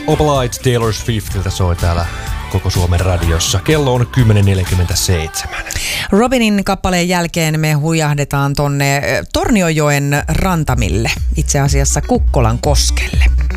Oblige Taylor Swiftiltä soi täällä koko Suomen radiossa. Kello on 10.47. Robinin kappaleen jälkeen me hujahdetaan tonne Tornionjoen rantamille, itse asiassa Kukkolan koskelle.